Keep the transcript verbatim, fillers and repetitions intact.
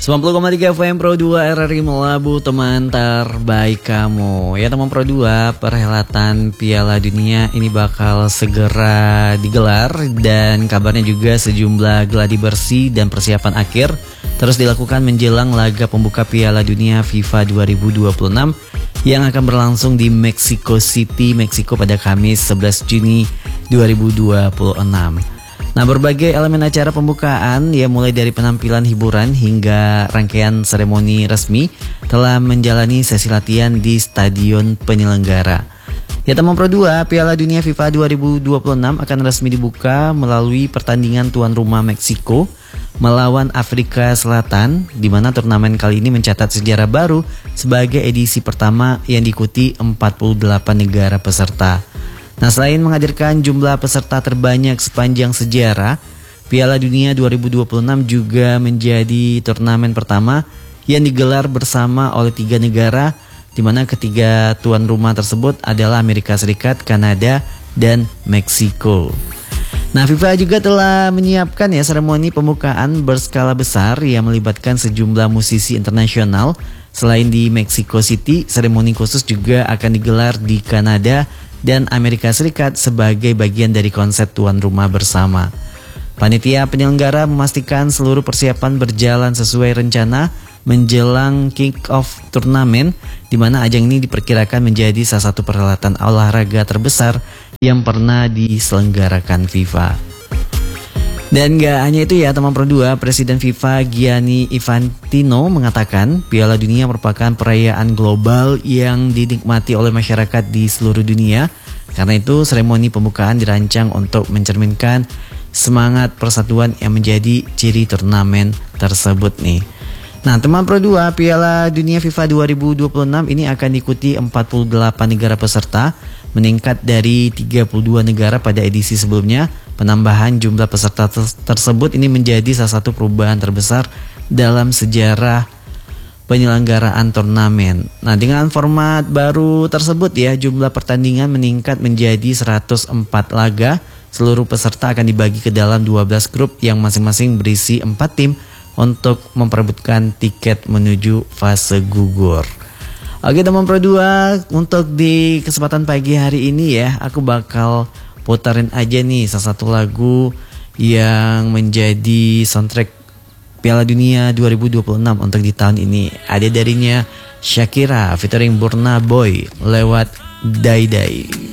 sembilan puluh koma tiga F M Pro dua R R I Melabu, teman terbaik kamu. Ya teman Pro dua, perhelatan Piala Dunia ini bakal segera digelar. Dan kabarnya juga sejumlah gladi bersih dan persiapan akhir terus dilakukan menjelang laga pembuka Piala Dunia FIFA dua ribu dua puluh enam yang akan berlangsung di Mexico City, Meksiko pada Kamis sebelas Juni dua ribu dua puluh enam. Nah, berbagai elemen acara pembukaan, ya mulai dari penampilan hiburan hingga rangkaian seremoni resmi telah menjalani sesi latihan di stadion penyelenggara. Ya teman Pro dua, Piala Dunia FIFA dua ribu dua puluh enam akan resmi dibuka melalui pertandingan tuan rumah Meksiko melawan Afrika Selatan, di mana turnamen kali ini mencatat sejarah baru sebagai edisi pertama yang diikuti empat puluh delapan negara peserta. Nah, selain menghadirkan jumlah peserta terbanyak sepanjang sejarah, Piala Dunia dua ribu dua puluh enam juga menjadi turnamen pertama yang digelar bersama oleh tiga negara, di mana ketiga tuan rumah tersebut adalah Amerika Serikat, Kanada, dan Meksiko. Nah, FIFA juga telah menyiapkan ya seremoni pembukaan berskala besar yang melibatkan sejumlah musisi internasional. Selain di Mexico City, seremoni khusus juga akan digelar di Kanada dan Amerika Serikat sebagai bagian dari konsep tuan rumah bersama. Panitia penyelenggara memastikan seluruh persiapan berjalan sesuai rencana menjelang kick-off turnamen, di mana ajang ini diperkirakan menjadi salah satu perhelatan olahraga terbesar yang pernah diselenggarakan FIFA. Dan gak hanya itu ya teman Pro dua, Presiden FIFA Gianni Infantino mengatakan Piala Dunia merupakan perayaan global yang dinikmati oleh masyarakat di seluruh dunia. Karena itu seremoni pembukaan dirancang untuk mencerminkan semangat persatuan yang menjadi ciri turnamen tersebut nih. Nah teman Pro dua, Piala Dunia FIFA dua ribu dua puluh enam ini akan diikuti empat puluh delapan negara peserta, meningkat dari tiga puluh dua negara pada edisi sebelumnya. Penambahan jumlah peserta tersebut ini menjadi salah satu perubahan terbesar dalam sejarah penyelenggaraan turnamen. Nah, dengan format baru tersebut ya, jumlah pertandingan meningkat menjadi seratus empat laga. Seluruh peserta akan dibagi ke dalam dua belas grup yang masing-masing berisi empat tim untuk memperebutkan tiket menuju fase gugur. Oke teman Pro dua, untuk di kesempatan pagi hari ini ya, aku bakal putarin aja nih salah satu lagu yang menjadi soundtrack Piala Dunia dua ribu dua puluh enam untuk di tahun ini. Ada darinya Shakira featuring Burna Boy lewat Dai Dai.